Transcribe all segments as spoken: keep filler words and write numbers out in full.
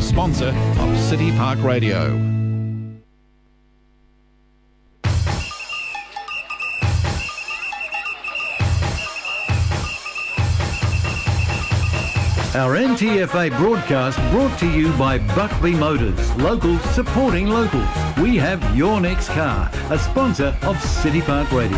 sponsor of City Park Radio. Our N T F A broadcast brought to you by Buckby Motors. Locals supporting locals. We have your next car. A sponsor of City Park Radio.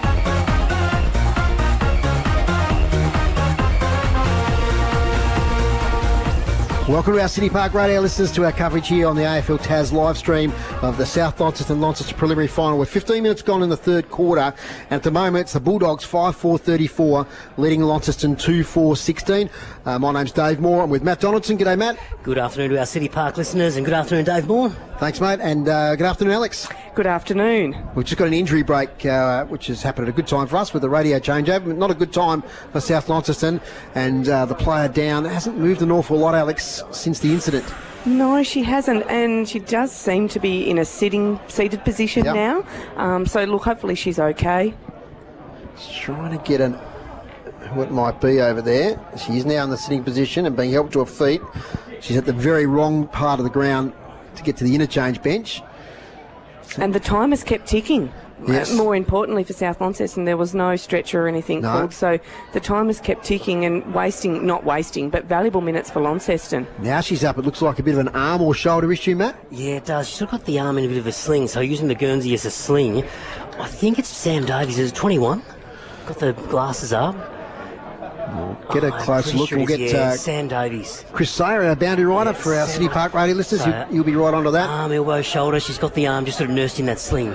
Welcome to our City Park Radio listeners to our coverage here on the A F L Tas live stream of the South Launceston Launceston preliminary final. With fifteen minutes gone in the third quarter, and at the moment it's the Bulldogs five four thirty-four leading Launceston two four sixteen. Uh, my name's Dave Moore. I'm with Matt Donaldson. G'day, Matt. Good afternoon to our City Park listeners, and good afternoon, Dave Moore. Thanks, mate, and uh, good afternoon, Alex. Good afternoon. We've just got an injury break, uh, which has happened at a good time for us with the radio changeover. Not a good time for South Launceston, and uh, the player down hasn't moved an awful lot, Alex, since the incident. No, she hasn't, and she does seem to be in a sitting, seated position yep. now. Um, so, look, hopefully she's okay. Just trying to get an who it might be over there. She is now in the sitting position and being helped to her feet. She's at the very wrong part of the ground to get to the interchange bench. And the time has kept ticking. Yes. Uh, more importantly for South Launceston, there was no stretcher or anything No. called, so the time has kept ticking and wasting, not wasting, but valuable minutes for Launceston. Now she's up. It looks like a bit of an arm or shoulder issue, Matt. Yeah, it does. She's still got the arm in a bit of a sling, so using the Guernsey as a sling. I think it's Sam Davies. Is it twenty-one? Got the glasses up. Get a Oh, I'm close pretty look. sure We'll it get is, yeah, uh, Sam Davies. Chris Sayer, our boundary rider, Yes. for our City Park Radio listeners. So, You, you'll be right onto that. Arm, elbow, shoulder. She's got the arm just sort of nursed in that sling.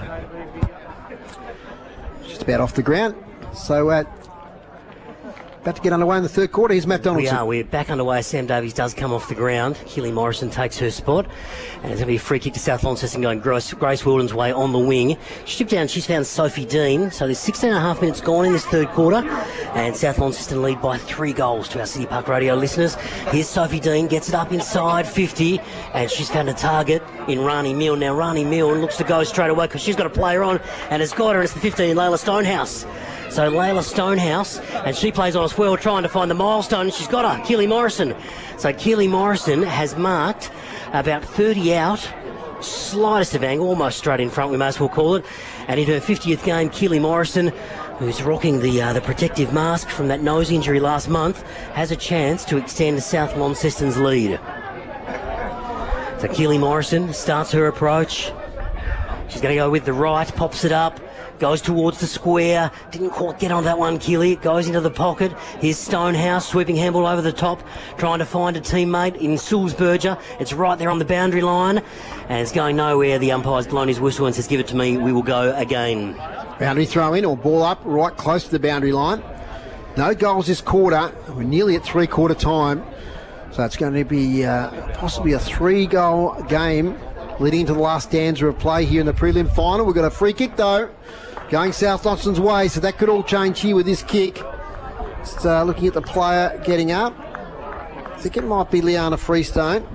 Just about off the ground. So, uh, about to get underway in the third quarter. Here's Matt We Donaldson. are. We're back underway. Sam Davies does come off the ground. Keely Morrison takes her spot. And it's going to be a free kick to South Launceston going Grace, Grace Wilden's way on the wing. She stripped down. She's found Sophie Dean. So there's sixteen and a half minutes gone in this third quarter. And South Launceston lead by three goals to our City Park Radio listeners. Here's Sophie Dean. Gets it up inside fifty. And she's found a target in Rani Mill. Now Rani Mill looks to go straight away because she's got a player on and has got her. And it's the fifteen, Layla Stonehouse. So Layla Stonehouse, and she plays on as well, trying to find the milestone. She's got her, Keely Morrison. So Keely Morrison has marked about thirty out, slightest of angle, almost straight in front, we may as well call it. And in her fiftieth game, Keely Morrison, who's rocking the uh, the protective mask from that nose injury last month, has a chance to extend South Launceston's lead. So Keely Morrison starts her approach. She's going to go with the right, pops it up. Goes towards the square. Didn't quite get on that one, Keely. Goes into the pocket. Here's Stonehouse sweeping handball over the top, trying to find a teammate in Sulzberger. It's right there on the boundary line, and it's going nowhere. The umpire's blown his whistle and says, "Give it to me. We will go again." Boundary throw in or ball up right close to the boundary line. No goals this quarter. We're nearly at three quarter time. So it's going to be uh, possibly a three goal game leading into the last stanza of play here in the prelim final. We've got a free kick though, going South Launceston's way, so that could all change here with this kick. Just uh, looking at the player getting up. I think it might be Liana Freestone.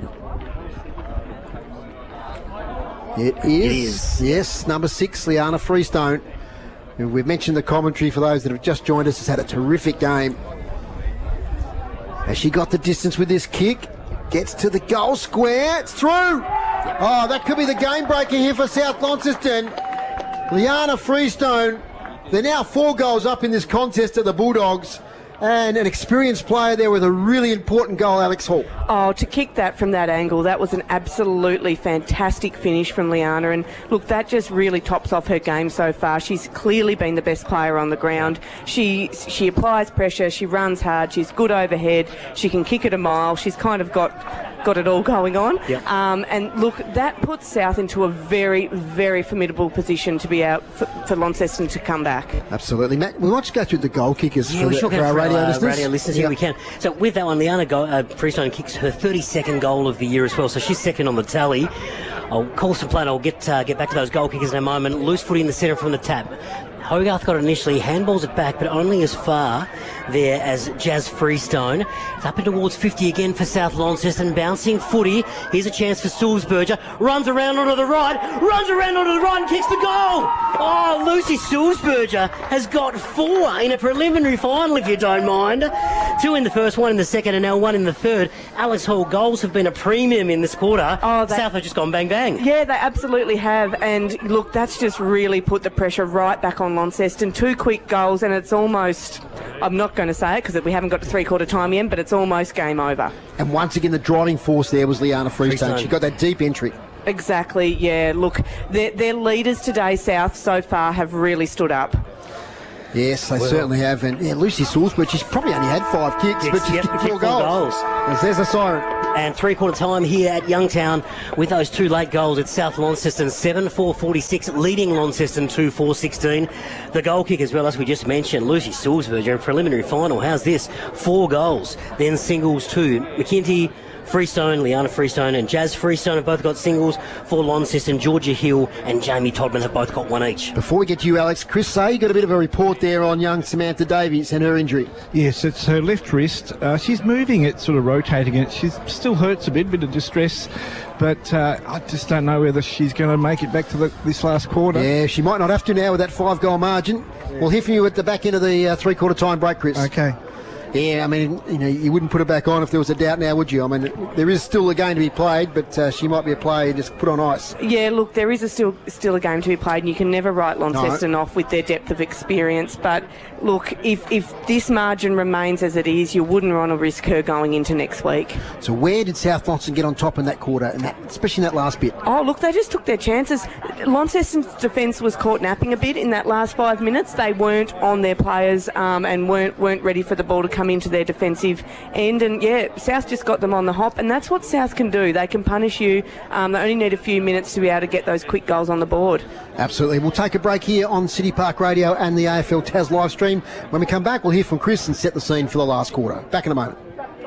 It is. It is. Yes, number six, Liana Freestone. We've mentioned the commentary for those that have just joined us. Has had a terrific game. Has she got the distance with this kick? Gets to the goal square. It's through. Oh, that could be the game breaker here for South Launceston. Liana Freestone. They're now four goals up in this contest at the Bulldogs. And an experienced player there with a really important goal, Alex Hall. Oh, to kick that from that angle, that was an absolutely fantastic finish from Liana. And look, that just really tops off her game so far. She's clearly been the best player on the ground. She she applies pressure, she runs hard, she's good overhead, she can kick it a mile. She's kind of got got it all going on. Yep. Um, and look, that puts South into a very, very formidable position to be out for, for Launceston to come back. Absolutely. Matt, we might just go through the goal kickers Yeah, for, we the, sure for can our for radio our, uh, listeners. radio listeners. Yep. Here we can. So with that one, Liana go, uh, Freestone kicks her thirty-second goal of the year as well. So she's second on the tally. I'll call some play and I'll get uh, get back to those goal kickers in a moment. Loose footy in the centre from the tap. Hogarth got it initially, handballs it back, but only as far there as Jazz Freestone. It's up and towards fifty again for South Launceston, bouncing footy. Here's a chance for Sulzberger. Runs around onto the right, runs around onto the right and kicks the goal. Oh, Lucy Sulzberger has got four in a preliminary final, if you don't mind. Two in the first, one in the second, and now one in the third. Alex Hall, goals have been a premium in this quarter. Oh, they- South have just gone bang, bang. Yeah, they absolutely have. And look, that's just really put the pressure right back on Launceston. Two quick goals, and it's almost, I'm not going to say it because we haven't got to three-quarter time yet, but it's almost game over. And once again, the driving force there was Liana Freestone. Freestone. She got that deep entry. Exactly, yeah. Look, their, their leaders today, South, so far have really stood up. Yes, they certainly have. And yeah, Lucy Salisbury, she's probably only had five kicks, Yes, but she's yep, kicked kicked four four goals. goals. And there's a siren. And three-quarter time here at Youngtown with those two late goals. It's South Launceston seven four forty-six, leading Launceston two four sixteen. The goal kick as well, as we just mentioned, Lucy Salisbury in preliminary final. How's this? Four goals. Then singles two. McKinty, Freestone, Liana Freestone and Jazz Freestone have both got singles for Launceston. Georgia Hill and Jamie Todman have both got one each. Before we get to you, Alex, Chris Say, you got a bit of a report there on young Samantha Davies and her injury. Yes, it's her left wrist. Uh, she's moving it, sort of rotating it. She still hurts a bit, bit of distress, but uh, I just don't know whether she's going to make it back to the, this last quarter. Yeah, she might not have to now with that five-goal margin. We'll hear from you at the back end of the uh, three-quarter time break, Chris. Okay. Yeah, I mean, you know, you wouldn't put her back on if there was a doubt now, would you? I mean, there is still a game to be played, but uh, she might be a player just put on ice. Yeah, look, there is a still still a game to be played, and you can never write Launceston No. off with their depth of experience. But look, if if this margin remains as it is, you wouldn't want to risk her going into next week. So where did South Launceston get on top in that quarter, and that, especially in that last bit? Oh, look, they just took their chances. Launceston's defence was caught napping a bit in that last five minutes. They weren't on their players um, and weren't weren't ready for the ball to come into their defensive end. And, yeah, South just got them on the hop, and that's what South can do. They can punish you. Um, they only need a few minutes to be able to get those quick goals on the board. Absolutely. We'll take a break here on City Park Radio and the A F L Taz live stream. When we come back, we'll hear from Chris and set the scene for the last quarter. Back in a moment.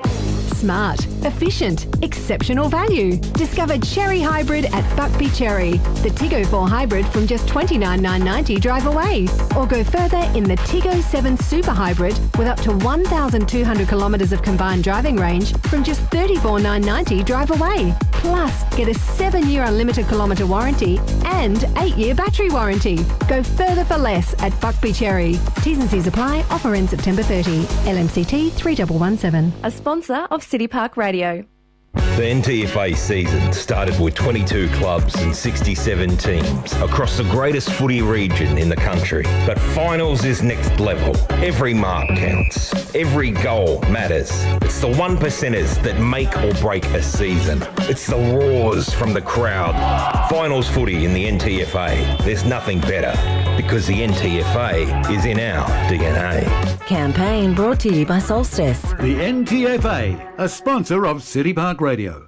Smart, efficient, exceptional value. Discover Cherry Hybrid at Buckby Cherry. The Tiggo four Hybrid from just twenty-nine thousand nine hundred ninety drive away. Or go further in the Tiggo seven Super Hybrid with up to one thousand two hundred kilometres of combined driving range from just thirty-four thousand nine hundred ninety drive away. Plus, get a seven-year unlimited kilometre warranty and eight-year battery warranty. Go further for less at Buckby Cherry. T's and C's apply. Offer ends September thirtieth. L M C T three one one seven. A sponsor of City Park Radio. The N T F A season started with twenty-two clubs and sixty-seven teams across the greatest footy region in the country. But finals is next level. Every mark counts. Every goal matters. It's the one percenters that make or break a season. It's the roars from the crowd. Finals footy in the N T F A. There's nothing better because the N T F A is in our D N A. Campaign brought to you by Solstice. The N T F A, a sponsor of City Park Radio.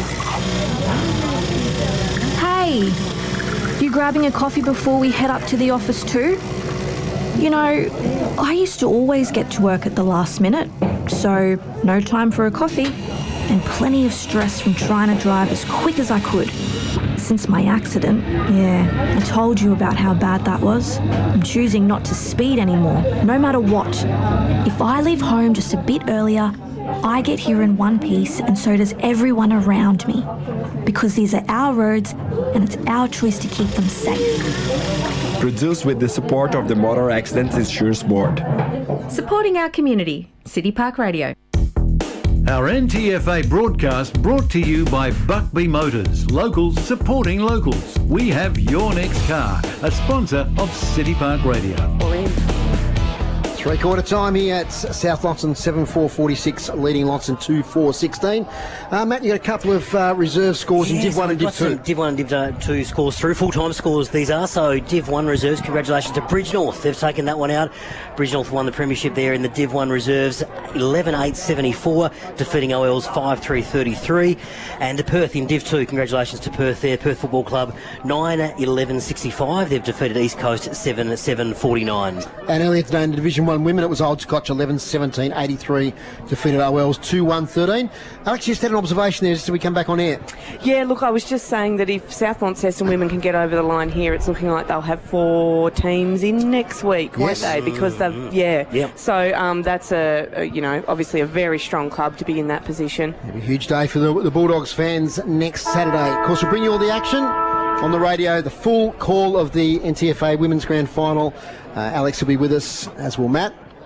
Hey, you grabbing a coffee before we head up to the office too? You know, I used to always get to work at the last minute, so no time for a coffee and plenty of stress from trying to drive as quick as I could. Since my accident, yeah, I told you about how bad that was. I'm choosing not to speed anymore, no matter what. If I leave home just a bit earlier, I get here in one piece, and so does everyone around me. Because these are our roads, and it's our choice to keep them safe. Produced with the support of the Motor Accident Insurance Board. Supporting our community, City Park Radio. Our N T F A broadcast brought to you by Buckby Motors. Locals supporting locals. We have your next car. A sponsor of City Park Radio. Three-quarter time here at South Launceston, seven four forty-six, leading Launceston two four sixteen. Uh, Matt, you got a couple of uh, reserve scores Yes, in Div one and we've Div got two. some Div one and Div two scores through. Full-time scores these are. So Div one reserves, congratulations to Bridgenorth. They've taken that one out. Bridgenorth won the premiership there in the Div one reserves, eleven eight seventy-four, defeating O L's five three thirty-three. And to Perth in Div two, congratulations to Perth there. Perth Football Club, nine eleven sixty-five. They've defeated East Coast seven seven forty-nine. And earlier today in Division one women, it was Old Scotch eleven seventeen eighty-three, defeated O L's two one thirteen. Alex, you just had an observation there just as we come back on air. Yeah, look, I was just saying that if South Launceston women can get over the line here, it's looking like they'll have four teams in next week, Yes. won't they? Because they've, yeah. Yep. So um, that's a, a, you know, obviously a very strong club to be in that position. It'll be a huge day for the, the Bulldogs fans next Saturday. Of course, we'll bring you all the action on the radio, the full call of the N T F A Women's Grand Final. Uh, Alex will be with us, as will Matt.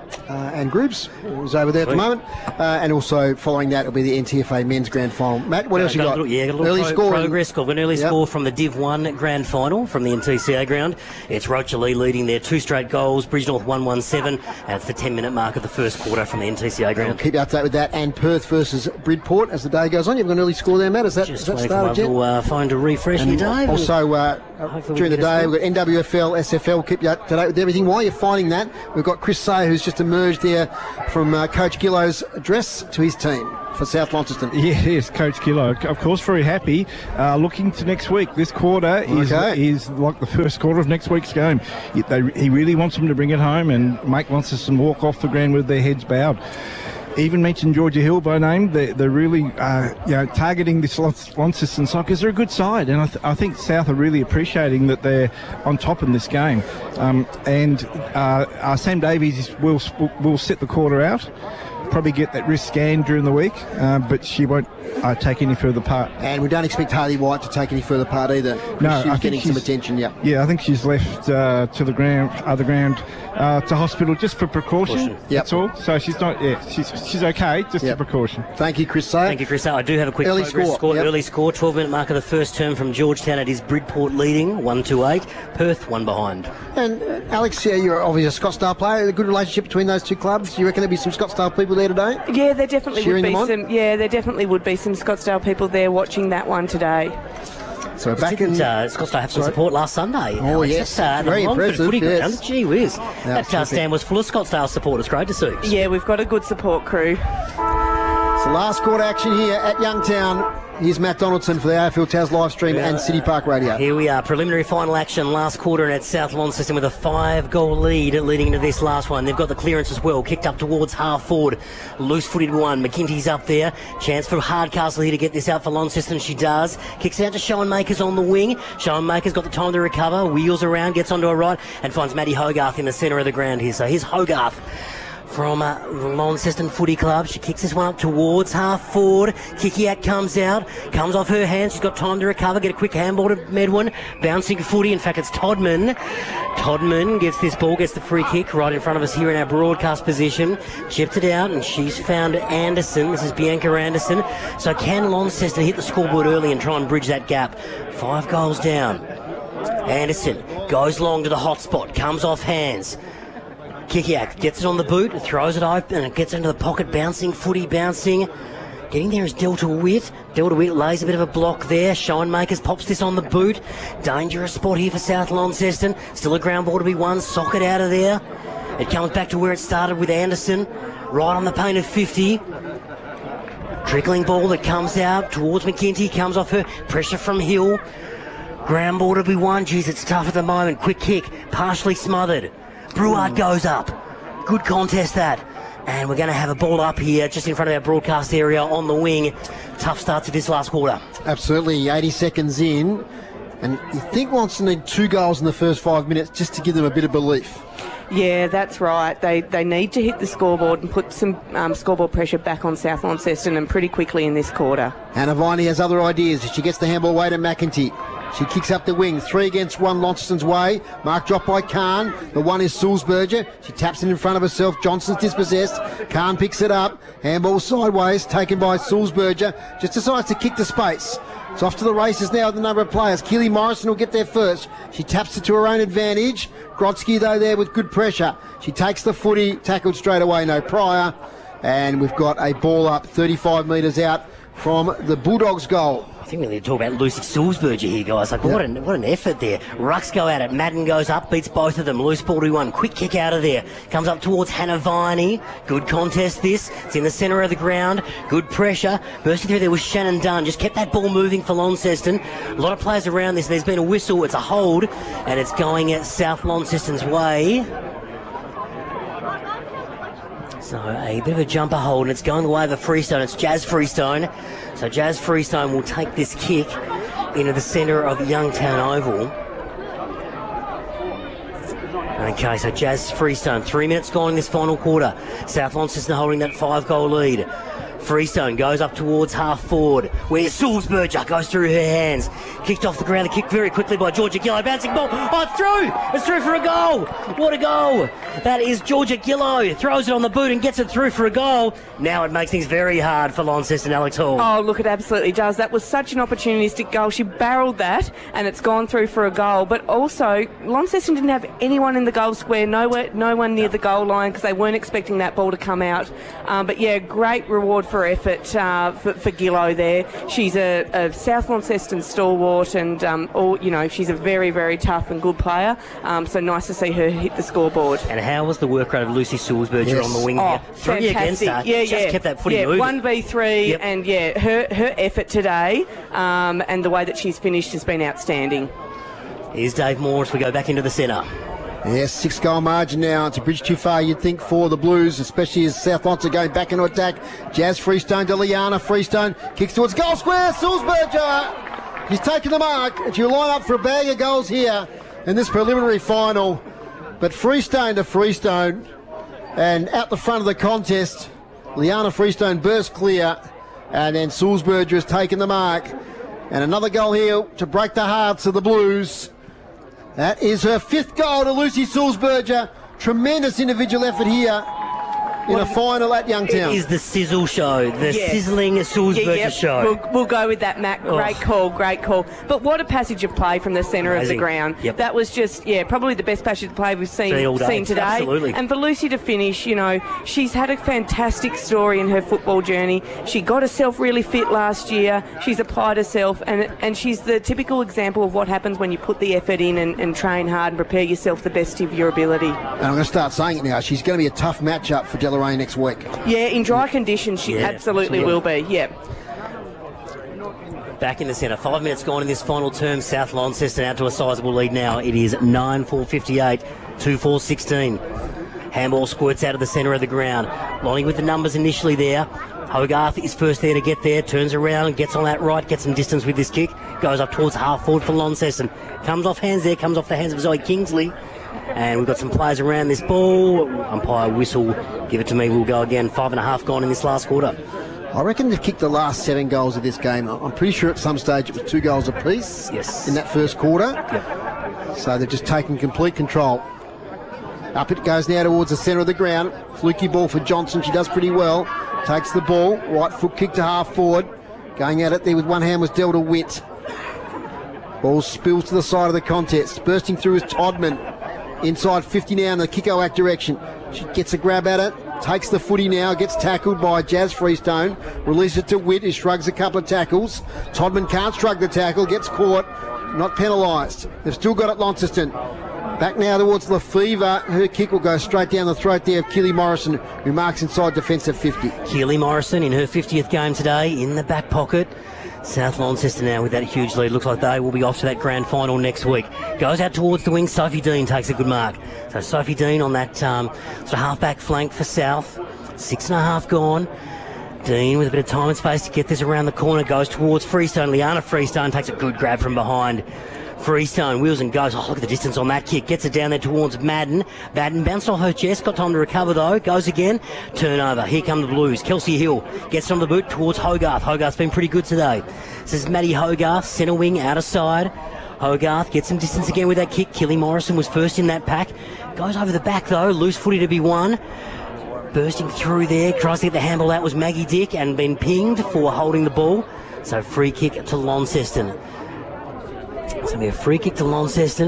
uh, and Groups, who's over there at the moment. Uh, and also following that will be the N T F A Men's Grand Final. Matt, what Uh, else you got? A little, yeah, got a little early pro- score. progress. Got an early Yep. score from the Div one Grand Final from the N T C A ground. It's Rocha Lee leading there, two straight goals. Bridge North one one seven. And it's the ten minute mark of the first quarter from the N T C A We'll ground. keep you up to date with that. And Perth versus Bridport as the day goes on. You've got an early score there, Matt. Is that, Just is that waiting for started my yet? little uh, phone to refresh And here, Dave. also, uh, Hopefully during we the get a day, score. we've got N W F L, S F L, keep you up to date with everything. While you're finding that, we've got Chris Say, who's just emerged there from uh, Coach Gillo's address to his team for South Launceston. Yeah, yes, Coach Gillo, of course, very happy. Uh, looking to next week. This quarter is Okay. is like the first quarter of next week's game. He, they, he really wants them to bring it home and make Launceston walk off the ground with their heads bowed. Even mentioned Georgia Hill by name. They're, they're really uh, you know, targeting this Launceston side because they're a good side, and I, th- I think South are really appreciating that they're on top in this game. Um, and uh, uh, Sam Davies will will sit the quarter out. Probably get that wrist scanned during the week, uh, but she won't uh, take any further part. And we don't expect Harley White to take any further part either. No, she's I think getting some she's- attention. Yeah. Yeah, I think she's left uh, to the ground, other ground, uh, to hospital just for precaution. Precaution. Yep. That's all. So she's not. Yeah, she's she's okay, just Yep. for precaution. Thank you, Chris Say. Thank you, Chris. I do have a quick Early progress score, score. yep. Early score, twelve minute mark of the first term from Georgetown. It is Bridport leading, one to eight. Perth, one behind. And uh, Alex, yeah, you're obviously a Scottsdale player. A good relationship between those two clubs. Do you reckon there'll be some Scottsdale people there today? Yeah, there definitely Cheering would be them on? some. Yeah, there definitely would be some Scottsdale people there watching that one today. So we're back Didn't in. uh, Scottsdale have some Sorry? support last Sunday? Oh, Alex? yes. That's, uh, the Very Longford impressive, footy yes. ground. Gee whiz. Yeah, that uh, terrific. stand was full of Scottsdale support. It's great to see. Yeah, we've got a good support crew. So last quarter action here at Youngtown. Here's Matt Donaldson for the A F L Taz live stream and City Park Radio. Here we are, preliminary final action last quarter, and it's South Launceston with a five-goal lead leading into this last one. They've got the clearance as well, kicked up towards half forward, loose-footed one. McKinty's up there, chance for Hardcastle here to get this out for Launceston. She does. Kicks out to Schoenmakers on the wing. Schoenmakers got the time to recover, wheels around, gets onto her right, and finds Maddie Hogarth in the centre of the ground here. So here's Hogarth from uh, Launceston Footy Club. She kicks this one up towards half forward. Kikiak comes out, comes off her hands. She's got time to recover, get a quick handball to Medwin. Bouncing footy. In fact, it's Todman. Todman gets this ball, gets the free kick right in front of us here in our broadcast position. Chipped it out, and she's found Anderson. This is Bianca Anderson. So can Launceston hit the scoreboard early and try and bridge that gap? Five goals down. Anderson goes long to the hot spot, comes off hands. Kikiak gets it on the boot, throws it open, and it gets into the pocket, bouncing, footy bouncing. Getting there is Delta Witt. Delta Witt lays a bit of a block there. Shinemakers pops this on the boot. Dangerous spot here for South Launceston. Still a ground ball to be won. Socket out of there. It comes back to where it started with Anderson. Right on the painted fifty. Trickling ball that comes out towards McKinty. Comes off her. Pressure from Hill. Ground ball to be won. Geez, it's tough at the moment. Quick kick. Partially smothered. Bruard goes up. Good contest that. And we're going to have a ball up here just in front of our broadcast area on the wing. Tough start to this last quarter. Absolutely, eighty seconds in. And you think Launceston need two goals in the first five minutes just to give them a bit of belief. Yeah, that's right. They they need to hit the scoreboard and put some um, scoreboard pressure back on South Launceston, and pretty quickly in this quarter. Hannah Viney has other ideas. She gets the handball away to McEntee. She kicks up the wing. Three against one, Launceston's way. Mark dropped by Khan. The one is Sulzberger. She taps it in front of herself. Johnson's dispossessed. Khan picks it up. Handball sideways, taken by Sulzberger. Just decides to kick to space. It's off to the races now with the number of players. Keely Morrison will get there first. She taps it to her own advantage. Grodsky, though, there with good pressure. She takes the footy, tackled straight away, no prior. And we've got a ball up thirty-five metres out from the Bulldogs' goal. I think we need to talk about Lucy Sulzberger here, guys. Like, Yep. what an what an effort there. Rucks go at it. Madden goes up, beats both of them. Loose ball to one. Quick kick out of there. Comes up towards Hannah Viney. Good contest this. It's in the centre of the ground. Good pressure. Bursting through there was Shannon Dunn. Just kept that ball moving for Launceston. A lot of players around this. There's been a whistle. It's a hold. And it's going at South Launceston's way. So a bit of a jumper hold, and it's going the way of a Freestone. It's Jazz Freestone. So Jazz Freestone will take this kick into the centre of Youngtown Oval. Okay, so Jazz Freestone. Three minutes gone in this final quarter. South Launceston holding that five-goal lead. Freestone goes up towards half forward, where Sulzberger goes through her hands. Kicked off the ground, the kick very quickly by Georgia Gillow. Bouncing ball. Oh, it's through! It's through for a goal! What a goal! That is Georgia Gillow. Throws it on the boot and gets it through for a goal. Now it makes things very hard for Launceston, Alex Hall. Oh, look, it absolutely does. That was such an opportunistic goal. She barreled that, and it's gone through for a goal. But also, Launceston didn't have anyone in the goal square, nowhere, no one near the goal line, because they weren't expecting that ball to come out. Um, but yeah, great reward for effort uh, for, for Gillow there. She's a, a South Launceston stalwart, and um, all, you know, she's a very, very tough and good player. Um, so nice to see her hit the scoreboard. And how was the work rate of Lucy Sulzberger yes. on the wing oh, here? Three against her. Yeah, just yeah. kept that footy yeah, moving. one v three, yep. and yeah, her her effort today um, and the way that she's finished has been outstanding. Here's Dave Moore as we go back into the centre. Yes, six goal margin now. It's a bridge too far, you'd think, for the Blues, especially as South Lons are going back into attack. Jazz Freestone to Liana. Freestone kicks towards goal square. Sulzberger, she's taken the mark, and she'll line up for a bag of goals here in this preliminary final. But Freestone to Freestone, and out the front of the contest, Liana Freestone burst clear, and then Sulzberger has taken the mark. And another goal here to break the hearts of the Blues. That is her fifth goal to Lucy Sulzberger. Tremendous individual effort here in a final at Youngtown. It is the sizzle show, the yes. sizzling Sulzberger yeah, yeah. show. We'll, we'll go with that, Matt. Great oh. call, great call. But what a passage of play from the centre of the ground. Yep. That was just, yeah, probably the best passage of play we've seen, seen today. Absolutely. And for Lucy to finish, you know, she's had a fantastic story in her football journey. She got herself really fit last year. She's applied herself, and and she's the typical example of what happens when you put the effort in and, and train hard and prepare yourself the best of your ability. And I'm going to start saying it now. She's going to be a tough matchup for Deloraine next week. Yeah, in dry conditions, she yeah, absolutely yeah. will be, yeah. Back in the centre, five minutes gone in this final term. South Launceston out to a sizable lead now. It is nine four fifty-eight, two four sixteen. Handball squirts out of the centre of the ground. Lonnie with the numbers initially there. Hogarth is first there to get there, turns around, gets on that right, gets some distance with this kick, goes up towards half forward for Launceston. Comes off hands there, comes off the hands of Zoe Kingsley. And we've got some players around this ball. Umpire whistle, give it to me, we'll go again. Five and a half gone in this last quarter. I reckon they've kicked the last seven goals of this game. I'm pretty sure at some stage it was two goals apiece yes. in that first quarter. Yep. So they've just taken complete control. Up it goes now towards the centre of the ground. Fluky ball for Johnson. She does pretty well. Takes the ball. Right foot kick to half forward. Going at it there with one hand was Delta Witt. Ball spills to the side of the contest. Bursting through is Todman. Inside fifty now in the Kickoack direction. She gets a grab at it. Takes the footy now. Gets tackled by Jazz Freestone. Releases it to Witt, who shrugs a couple of tackles. Todman can't shrug the tackle. Gets caught. Not penalised. They've still got it, Launceston. Back now towards Lefevre. Her kick will go straight down the throat there of Keely Morrison, who marks inside defence at fifty. Keely Morrison in her fiftieth game today in the back pocket. South Launceston now with that huge lead. Looks like they will be off to that grand final next week. Goes out towards the wing. Sophie Dean takes a good mark. So Sophie Dean on that um, sort of half-back flank for South. Six and a half gone. Dean with a bit of time and space to get this around the corner. Goes towards Freestone. Liana Freestone takes a good grab from behind. Freestone wheels and goes. Oh, look at the distance on that kick. Gets it down there towards Madden. Madden bounced off her chest. Got time to recover though. Goes again. Turnover. Here come the Blues. Kelsey Hill gets on the boot towards Hogarth. Hogarth's been pretty good today. This is Maddie Hogarth. Centre wing, outer side. Hogarth gets some distance again with that kick. Keely Morrison was first in that pack. Goes over the back though. Loose footy to be won. Bursting through there. Tries to get the handball out was Maggie Dick and been pinged for holding the ball. So free kick to Launceston. It's going to be a free kick to Launceston.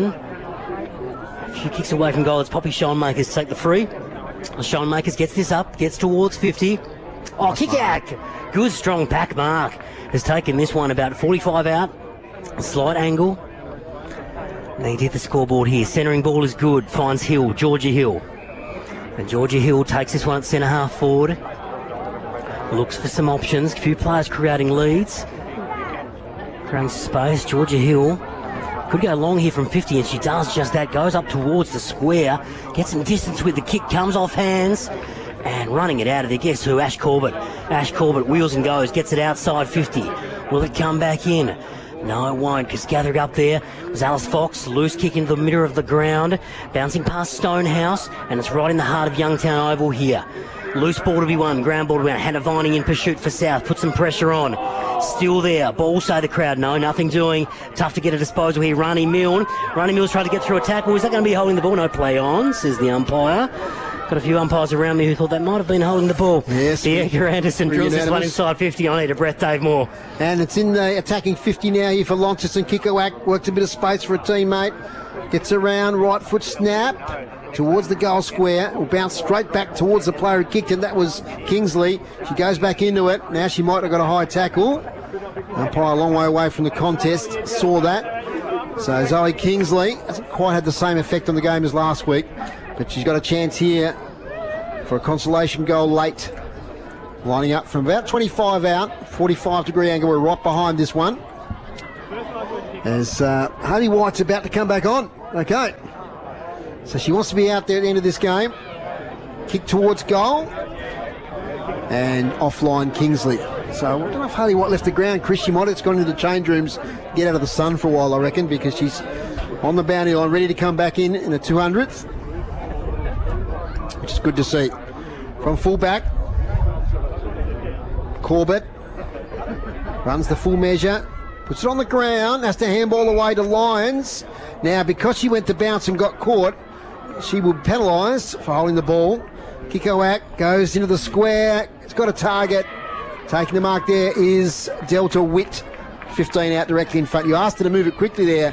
A few kicks away from goal. It's Poppy Schoenmakers to take the free. Schoenmakers gets this up, gets towards fifty. Oh, kick out. Good strong pack mark. Has taken this one about forty-five out. A slight angle. Need to hit the scoreboard here. Centering ball is good. Finds Hill, Georgia Hill. And Georgia Hill takes this one at centre half forward. Looks for some options. A few players creating leads. Creating space. Georgia Hill could go long here from fifty, and she does just that. Goes up towards the square. Gets some distance with the kick. Comes off hands. And running it out of there. Guess who? Ash Corbett. Ash Corbett wheels and goes. Gets it outside fifty. Will it come back in? No, it won't, because gathering up there was Alice Fox. Loose kick into the middle of the ground, bouncing past Stonehouse, and it's right in the heart of Youngtown Oval here. Loose ball to be won, ground ball to be won. Hannah Vining in pursuit for South, put some pressure on. Still there, ball say the crowd, no, nothing doing. Tough to get a disposal here, Rani Milne. Rani Milne's trying to get through a tackle. Is that going to be holding the ball? No, play on, says the umpire. Got a few umpires around me who thought that might have been holding the ball. Yes. Edgar Anderson drills this one inside fifty. I need a breath, Dave Moore. And it's in the attacking fifty now here for Launceston. Kikowak works a bit of space for a teammate. Gets around, right foot snap towards the goal square. Will bounce straight back towards the player who kicked it. That was Kingsley. She goes back into it. Now she might have got a high tackle. Umpire a long way away from the contest. Saw that. So Zoe Kingsley hasn't quite had the same effect on the game as last week. But she's got a chance here for a consolation goal late. Lining up from about twenty-five out, forty-five degree angle. We're right behind this one. As uh, Harley White's about to come back on. Okay. So she wants to be out there at the end of this game. Kick towards goal. And offline Kingsley. So I don't know if Harley White left the ground. Chris, she might have gone into the change rooms, get out of the sun for a while, I reckon, because she's on the boundary line, ready to come back in in the two hundredth. Which is good to see. From fullback, Corbett runs the full measure, puts it on the ground, has to handball away to Lyons. Now, because she went to bounce and got caught, she will be penalised for holding the ball. Kikowak goes into the square. It's got a target. Taking the mark there is Delta Witt, fifteen out directly in front. You asked her to move it quickly there.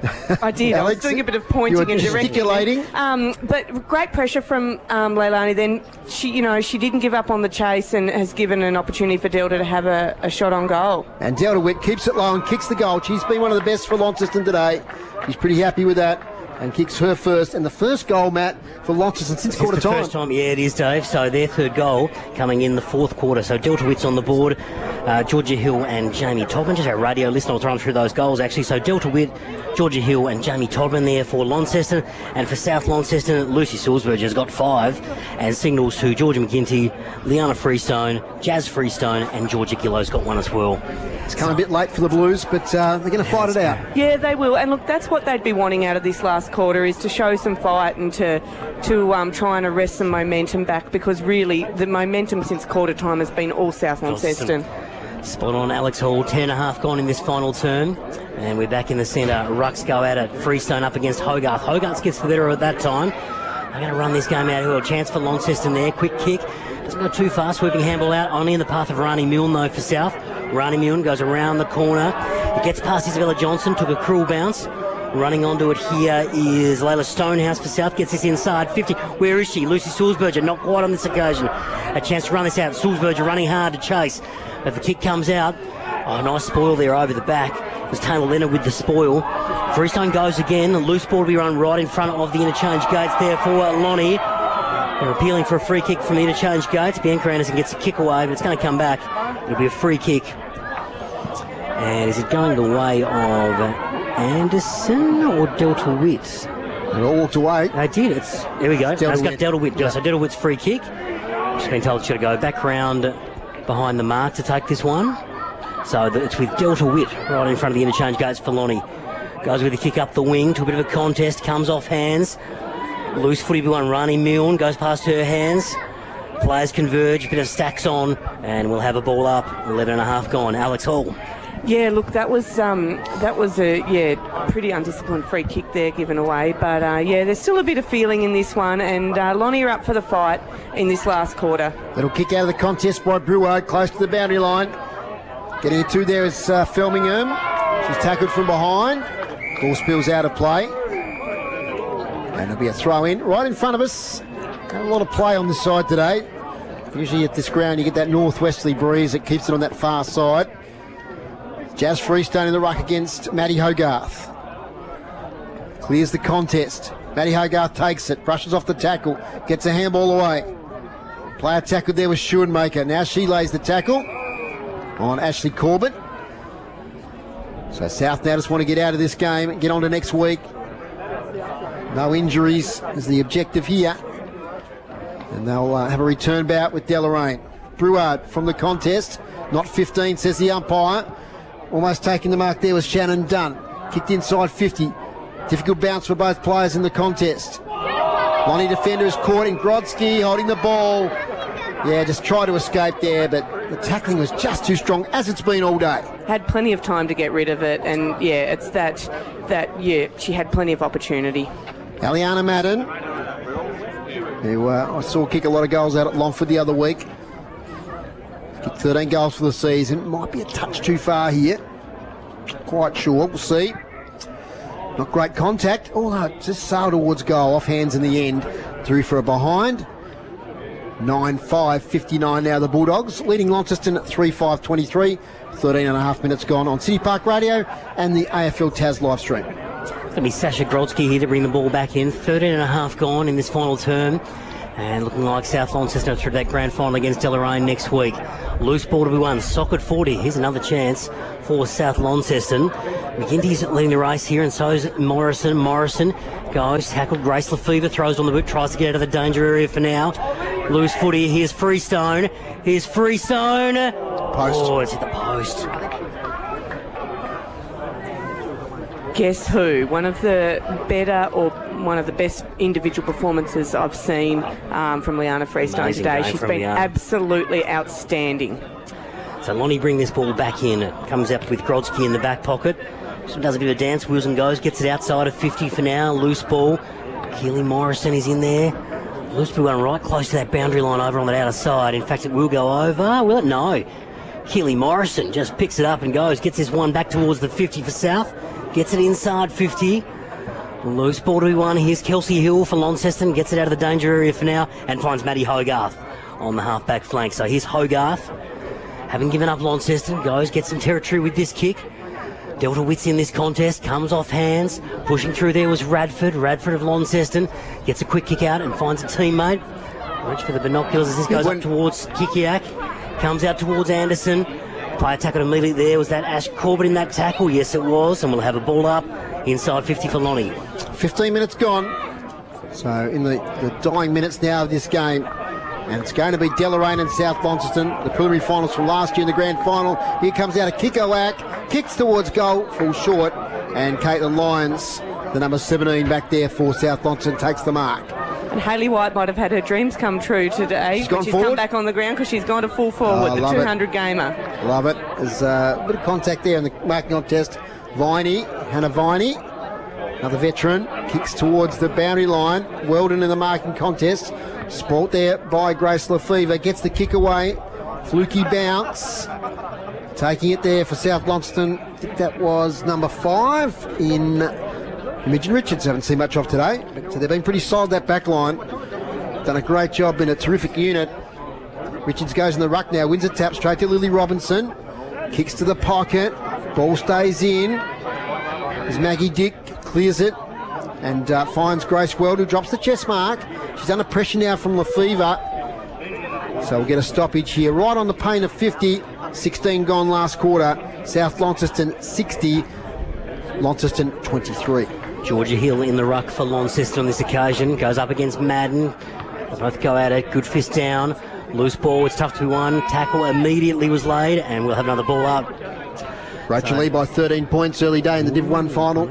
I did. Alex, I was doing a bit of pointing and directing. Gesticulating. Um, but great pressure from um, Leilani. Then she, you know, she didn't give up on the chase and has given an opportunity for Delta to have a, a shot on goal. And Delta Witt keeps it low and kicks the goal. She's been one of the best for Launceston today. She's pretty happy with that. And kicks her first, and the first goal, Matt, for Launceston since quarter time. First time, yeah, it is, Dave. So their third goal coming in the fourth quarter. So Delta Witt's on the board, uh, Georgia Hill and Jamie Todman. Just our radio listener, I'll run through those goals actually. So Delta Witt, Georgia Hill and Jamie Todman there for Launceston, and for South Launceston, Lucy Sulzberger has got five, and signals to Georgia McGinty, Liana Freestone, Jazz Freestone, and Georgia Gillo's got one as well. It's come a bit late for the Blues, but uh, they're going to fight it out. Yeah, they will. And look, that's what they'd be wanting out of this last quarter, is to show some fight and to to um, try and arrest some momentum back, because really the momentum since quarter time has been all South Launceston. Spot on, Alex Hall. Ten and a half gone in this final term. And we're back in the centre. Rucks go at it. Freestone up against Hogarth. Hogarth gets the better at that time. They're going to run this game out here. A chance for Launceston there. Quick kick. Doesn't go too far. Sweeping handball out. Only in the path of Rani Milne, though, for South. Rani Milne goes around the corner. It gets past Isabella Johnson. Took a cruel bounce. Running onto it here is Layla Stonehouse for South. Gets this inside fifty. Where is she? Lucy Sulzberger. Not quite on this occasion. A chance to run this out. Sulzberger running hard to chase. But the kick comes out. Oh, nice spoil there over the back. It was Taylor Leonard with the spoil. Freestone goes again. The loose ball to be run right in front of the interchange gates there for Lonnie. They're appealing for a free kick from the interchange gates. Bianca Anderson gets a kick away, but it's going to come back. It'll be a free kick. And is it going the way of Anderson or Delta Witt? They all walked away. They did. It's there we go. It's Delta it's got Witt. Delta Witt. Yeah. So Delta Witt's free kick. Just been told it should go back round behind the mark to take this one. So it's with Delta Witt right in front of the interchange gates for Lonnie. Goes with a kick up the wing to a bit of a contest. Comes off hands. Loose footy one. Rani Milne goes past her hands. Players converge. A bit of stacks on, and we'll have a ball up. Eleven and a half gone. Alex Hall. Yeah, look, that was um, that was a yeah pretty undisciplined free kick there given away. But uh, yeah, there's still a bit of feeling in this one, and uh, Lonnie are up for the fight in this last quarter. Little kick out of the contest by Brewer, close to the boundary line. Getting it to there is uh, Felmingham. She's tackled from behind. Ball spills out of play. And it'll be a throw in right in front of us. Got a lot of play on this side today. Usually at this ground you get that northwesterly breeze that keeps it on that far side. Jazz Freestone in the ruck against Maddie Hogarth. Clears the contest. Maddie Hogarth takes it, brushes off the tackle, gets a handball away. Player tackled there was Schoenmaker. Now she lays the tackle on Ashley Corbett. So South now just want to get out of this game and get on to next week. No injuries is the objective here. And they'll uh, have a return bout with Deloraine. Breward from the contest. Not fifteen, says the umpire. Almost taking the mark there was Shannon Dunn. Kicked inside fifty. Difficult bounce for both players in the contest. Lonnie defender is caught in Grodsky holding the ball. Yeah, just tried to escape there, but the tackling was just too strong, as it's been all day. Had plenty of time to get rid of it, and yeah, it's that, that yeah, she had plenty of opportunity. Aliana Madden, who uh, I saw kick a lot of goals out at Longford the other week. Kicked thirteen goals for the season. Might be a touch too far here. Quite sure, we'll see. Not great contact. Oh no, just sailed towards goal, off hands in the end. Through for a behind. nine five fifty-nine now the Bulldogs, leading Launceston at three five twenty-three. thirteen and a half minutes gone on City Park Radio and the A F L Taz live stream. It's going to be Sasha Grodsky here to bring the ball back in. thirteen and a half gone in this final term. And looking like South Launceston through that grand final against Deloraine next week. Loose ball to be won. Socket forty. Here's another chance for South Launceston. McGinty's leading the race here, and so is Morrison. Morrison goes, tackled. Grace Lefevre throws on the boot, tries to get out of the danger area for now. Loose footy. Here's Freestone. Here's Freestone. Post. Oh, it's hit the post. Guess who? One of the better or one of the best individual performances I've seen um, from Liana Freestone Amazing today. game She's from been Liana. absolutely outstanding. So Lonnie bring this ball back in. It comes up with Grodsky in the back pocket. So does a bit of a dance, wheels and goes, gets it outside of fifty for now. Loose ball. Keely Morrison is in there. Loose ball going right close to that boundary line over on that outer side. In fact, it will go over. Will it? No. Keely Morrison just picks it up and goes. Gets this one back towards the fifty for South. Gets it inside fifty. Loose ball to be won. Here's Kelsey Hill for Launceston. Gets it out of the danger area for now and finds Maddie Hogarth on the half-back flank. So here's Hogarth. Having given up Launceston, goes, gets some territory with this kick. Delta Wits in this contest, comes off hands. Pushing through there was Radford. Radford of Launceston gets a quick kick out and finds a teammate. Reach for the binoculars as this goes up towards Kikiak. Comes out towards Anderson. Player tackled immediately there. Was that Ash Corbett in that tackle? Yes, it was. And we'll have a ball up inside fifty for Lonnie. fifteen minutes gone. So in the, the dying minutes now of this game. And it's going to be Deloraine and South Launceston, the preliminary finals from last year in the grand final. Here comes out a Kikoak, kicks towards goal, falls short. And Caitlin Lyons, the number seventeen back there for South Launceston, takes the mark. And Hayley White might have had her dreams come true today. She's gone she's forward? come back on the ground because she's gone to full forward, Oh, the love two it. hundred gamer. Love it. There's uh, a bit of contact there in the marking contest. Viney, Hannah Viney, another veteran, kicks towards the boundary line. Weldon in the marking contest. Spoilt there by Grace Lefevre. Gets the kick away. Fluky bounce. Taking it there for South Launceston. I think that was number five in Imogen Richards. Haven't seen much of today, but they've been pretty solid, that back line. Done a great job, been a terrific unit. Richards goes in the ruck now, wins a tap straight to Lily Robinson. Kicks to the pocket. Ball stays in. As Maggie Dick clears it and uh, finds Grace Weld, who drops the chest mark. She's under pressure now from Lefevre. So we'll get a stoppage here. Right on the pain of fifty. sixteen gone last quarter. South Launceston sixty. Launceston twenty-three. Georgia Hill in the ruck for Launceston on this occasion. Goes up against Madden. They both go at it. Good fist down. Loose ball. It's tough to be won. Tackle immediately was laid, and we'll have another ball up. Rachel So- Lee by thirteen points early day in the Div one final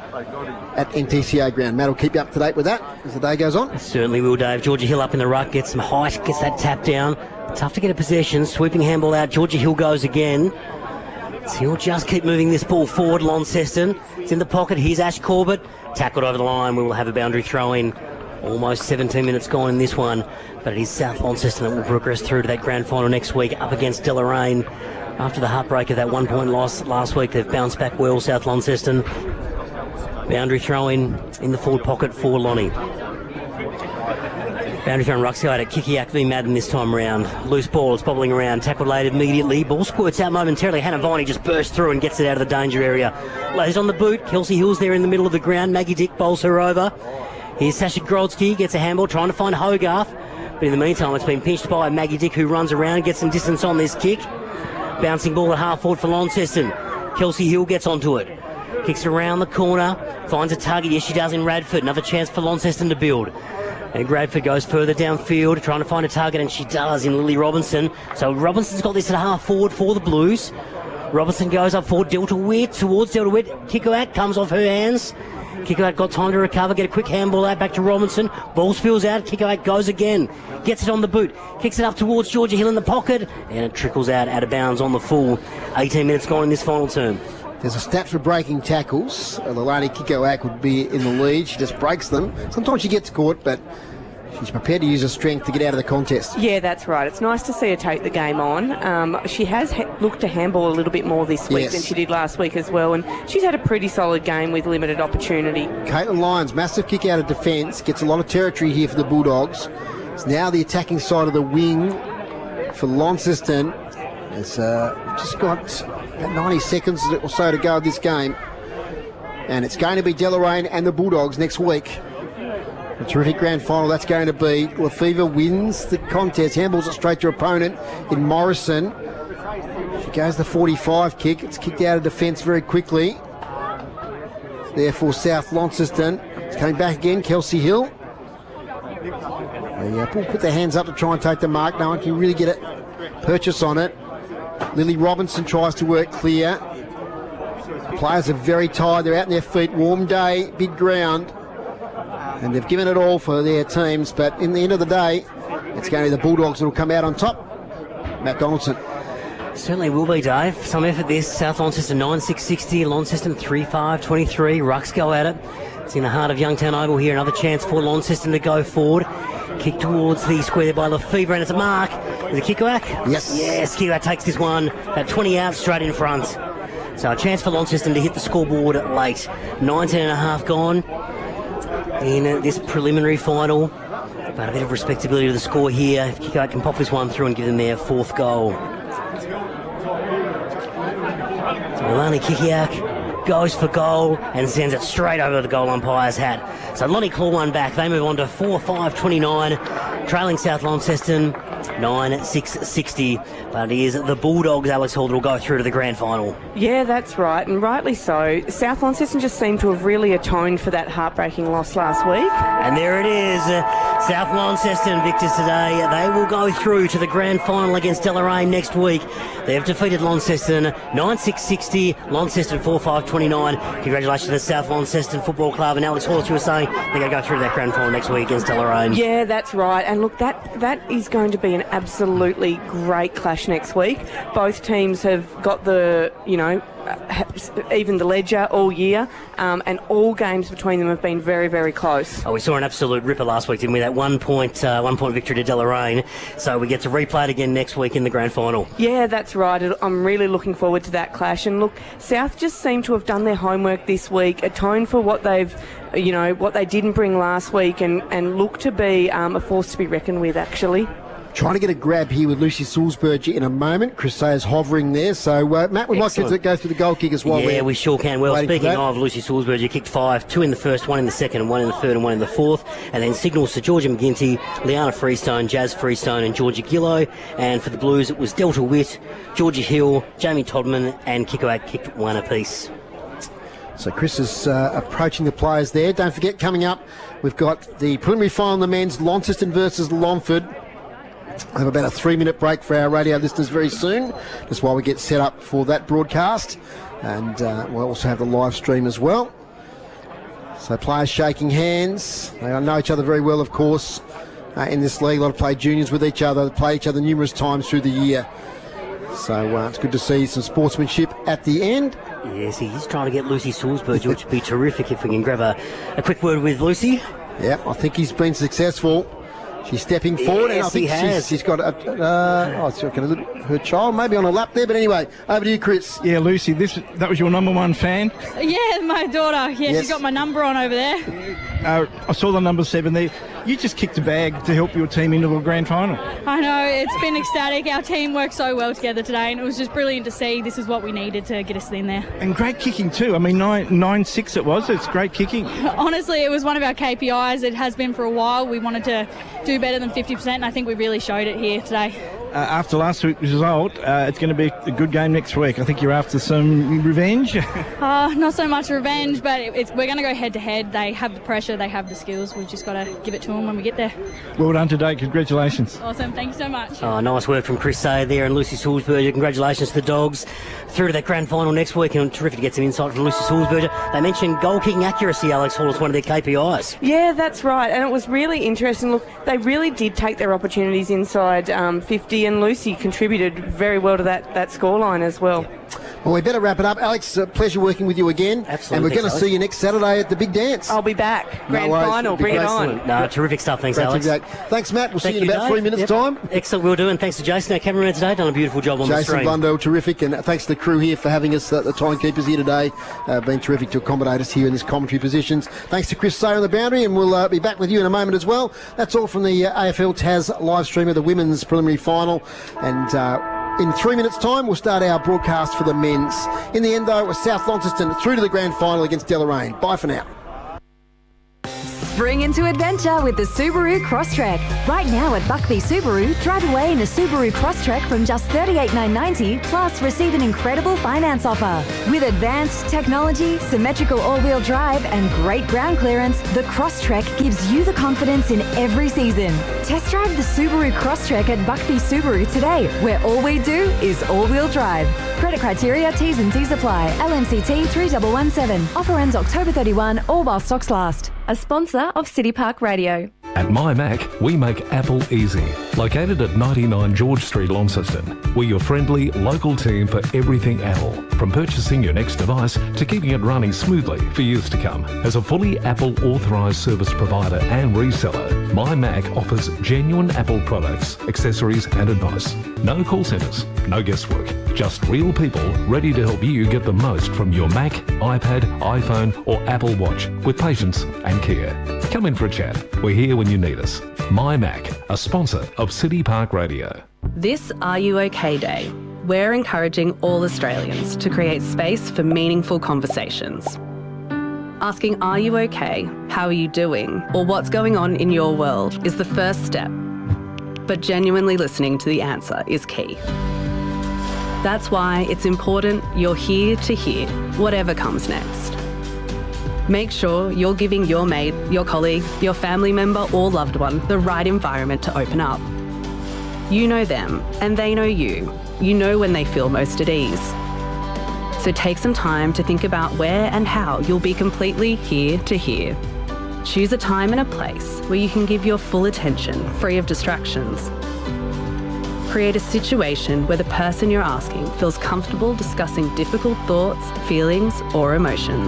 at N T C A ground. Matt will keep you up to date with that as the day goes on. Certainly will, Dave. Georgia Hill up in the ruck, gets some height, gets that tap down. Tough to get a possession. Sweeping handball out. Georgia Hill goes again. So he'll just keep moving this ball forward, Launceston. It's in the pocket. Here's Ash Corbett. Tackled over the line. We will have a boundary throw in. Almost seventeen minutes gone in this one. But it is South Launceston that will progress through to that grand final next week up against Deloraine. After the heartbreak of that one-point loss last week, they've bounced back well, South Launceston. Boundary throw in in the forward pocket for Lonnie. Boundary throw in ruck side at Kikiak v Madden this time round. Loose ball, it's bobbling around. Tackled late immediately. Ball squirts out momentarily. Hannah Viney just bursts through and gets it out of the danger area. Lays on the boot. Kelsey Hill's there in the middle of the ground. Maggie Dick bowls her over. Here's Sasha Grodsky, gets a handball, trying to find Hogarth. But in the meantime, it's been pinched by Maggie Dick, who runs around, gets some distance on this kick. Bouncing ball at half forward for Launceston. Kelsey Hill gets onto it. Kicks around the corner, finds a target. Yes, she does in Radford. Another chance for Launceston to build. And Radford goes further downfield, trying to find a target, and she does in Lily Robinson. So Robinson's got this at half forward for the Blues. Robertson goes up for Delta Witt, towards Delta Witt. Kikoak comes off her hands. Kikoak got time to recover, get a quick handball out back to Robinson. Ball spills out, Kikoak goes again. Gets it on the boot, kicks it up towards Georgia Hill in the pocket, and it trickles out out of bounds on the full. eighteen minutes gone in this final term. There's a stat for breaking tackles. Uh, Leilani Kikoak would be in the lead. She just breaks them. Sometimes she gets caught, but she's prepared to use her strength to get out of the contest. Yeah, that's right. It's nice to see her take the game on. Um, she has ha- looked to handball a little bit more this week Yes. than she did last week as well, and she's had a pretty solid game with limited opportunity. Caitlin Lyons, massive kick out of defence, gets a lot of territory here for the Bulldogs. It's now the attacking side of the wing for Launceston. It's uh, just got about ninety seconds or so to go of this game. And it's going to be Deloraine and the Bulldogs next week. A terrific grand final that's going to be. Lefevre wins the contest, handballs it straight to her opponent in Morrison. She goes the forty-five kick. It's kicked out of defence very quickly. Therefore, South Launceston. It's coming back again, Kelsey Hill. They uh, put their hands up to try and take the mark. No one can really get a purchase on it. Lily Robinson tries to work clear. The players are very tired. They're out on their feet. Warm day, big ground. And they've given it all for their teams. But in the end of the day, it's going to be the Bulldogs that will come out on top. Matt Donaldson. Certainly will be, Dave. Some effort this. South Launceston nine six sixty, Launceston three five twenty-three. Rucks go at it. It's in the heart of Youngtown Oval here. Another chance for Launceston to go forward. Kick towards the square there by Lefevre, and it's a mark. Is it Kikoak? Yes. Yes, Kikoak takes this one. About twenty out straight in front. So a chance for Launceston to hit the scoreboard late. nineteen and a half gone in this preliminary final. But a bit of respectability to the score here. If Kikoak can pop this one through and give them their fourth goal. So Leilani Kikoak goes for goal and sends it straight over the goal umpire's hat. So Lonnie claw one back. They move on to four five twenty-nine, trailing South Launceston nine six sixty. But it is the Bulldogs, Alex Hall, that will go through to the grand final. Yeah, that's right, and rightly so. South Launceston just seemed to have really atoned for that heartbreaking loss last week. And there it is. South Launceston victors today. They will go through to the grand final against Deloraine next week. They have defeated Launceston nine six sixty, Launceston four five twenty-nine. Congratulations to the South Launceston Football Club. And Alex Hall, as you were saying, they're going to go through to that grand final next week against Deloraine. Yeah, that's right. And look, that that is going to be an absolutely great clash next week. Both teams have got the, you know, even the ledger all year, um, and all games between them have been very, very close. Oh, we saw an absolute ripper last week, didn't we? That one point, uh, one point victory to Deloraine. So we get to replay it again next week in the grand final. Yeah, that's right. I'm really looking forward to that clash. And look, South just seem to have done their homework this week, atoned for what they've, you know, what they didn't bring last week, and, and look to be um, a force to be reckoned with, actually. Trying to get a grab here with Lucy Sulzberger in a moment. Chris Sayers hovering there. So, uh, Matt, we Excellent. might go through the goal kick as well. Yeah, we sure can. Well, speaking of Lucy Sulzberger, kicked five, two in the first, one in the second, and one in the third, and one in the fourth. And then signals to Georgia McGinty, Liana Freestone, Jazz Freestone, and Georgia Gillow. And for the Blues, it was Delta Witt, Georgia Hill, Jamie Todman, and Kikoak kicked one apiece. So Chris is uh, approaching the players there. Don't forget, coming up, we've got the preliminary final in the men's, Launceston versus Longford. We'll have about a three-minute break for our radio listeners very soon, just while we get set up for that broadcast. And uh, we'll also have the live stream as well. So players shaking hands. They know each other very well, of course, uh, in this league. A lot of play juniors with each other. They play each other numerous times through the year. So uh, it's good to see some sportsmanship at the end. Yes, he's trying to get Lucy Sulzberger, which would be terrific if we can grab a, a quick word with Lucy. Yeah, I think he's been successful. She's stepping forward, yes, and I think he has. she's, she's got a, uh, oh, it's got a little, her child maybe on her lap there. But anyway, over to you, Chris. Yeah, Lucy, this that was your number one fan. Yeah, my daughter. Yeah, Yes. she's got my number on over there. Uh, I saw the number seven there. You just kicked a bag to help your team into a grand final. I know, it's been ecstatic. Our team worked so well together today, and it was just brilliant to see. This is what we needed to get us in there. And great kicking too. I mean, nine nine six it was. It's great kicking. Honestly, it was one of our K P Is. It has been for a while. We wanted to do better than fifty percent, and I think we really showed it here today. uh, after last week's result, uh, it's going to be a good game next week. I think you're after some revenge. uh, not so much revenge, but it, it's, we're going to go head to head. They have the pressure, they have the skills. We've just got to give it to them when we get there. Well done today. Congratulations. Awesome. Thank you so much. Oh, nice work from Chris Say there and Lucy Sulzberger. Congratulations to the Dogs. Through to that grand final next week, and terrific to get some insight from Lucy Sulzberger. They mentioned goal kicking accuracy, Alex Hall, as one of their K P Is. Yeah, that's right. And it was really interesting. Look, they really did take their opportunities inside um, fifty, and Lucy contributed very well to that, that scoreline as well. Well, we better wrap it up. Alex, uh, pleasure working with you again. Absolutely. And we're going to Thanks, see you next Saturday at the big dance. I'll be back. Grand No worries. final. Bring it on. No, terrific stuff. Thanks, Great Alex. to be back. Thanks, Matt. We'll Thank see you in you, about Dave. three minutes' Yep. time. Excellent, we'll do. And thanks to Jason, our cameraman today. Done a beautiful job on the Jason screen. Blundell, terrific. And thanks to the crew here for having us, uh, the timekeepers here today. Uh, been terrific to accommodate us here in this commentary positions. Thanks to Chris Sayer on the boundary, and we'll uh, be back with you in a moment as well. That's all from the uh, A F L Tas live stream of the women's preliminary final. And... Uh, In three minutes' time, we'll start our broadcast for the men's. In the end, though, it was South Launceston through to the grand final against Deloraine. Bye for now. Spring into adventure with the Subaru Crosstrek. Right now at Buckby Subaru, drive away in a Subaru Crosstrek from just thirty-eight thousand nine hundred ninety, plus receive an incredible finance offer. With advanced technology, symmetrical all-wheel drive and great ground clearance, the Crosstrek gives you the confidence in every season. Test drive the Subaru Crosstrek at Buckby Subaru today, where all we do is all-wheel drive. Credit criteria, T's and C's apply. L M C T three one one seven. Offer ends October thirty-first, all while stocks last. A sponsor of City Park Radio. At MyMac, we make Apple easy. Located at ninety-nine George Street, Launceston, we're your friendly, local team for everything Apple. From purchasing your next device to keeping it running smoothly for years to come. As a fully Apple authorised service provider and reseller, MyMac offers genuine Apple products, accessories and advice. No call centres, no guesswork. Just real people ready to help you get the most from your Mac, iPad, iPhone or Apple Watch with patience and care. Come in for a chat. We're here when you need us. MyMac, a sponsor of City Park Radio. This Are You OK Day. We're encouraging all Australians to create space for meaningful conversations. Asking Are you OK, how are you doing, or what's going on in your world is the first step. But genuinely listening to the answer is key. That's why it's important you're here to hear whatever comes next. Make sure you're giving your mate, your colleague, your family member or loved one the right environment to open up. You know them and they know you. You know when they feel most at ease. So take some time to think about where and how you'll be completely here to hear. Choose a time and a place where you can give your full attention, free of distractions. Create a situation where the person you're asking feels comfortable discussing difficult thoughts, feelings, or emotions.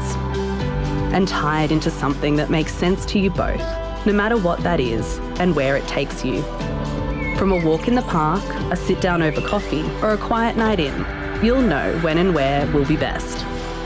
And tie it into something that makes sense to you both, no matter what that is and where it takes you. From a walk in the park, a sit down over coffee, or a quiet night in, you'll know when and where will be best.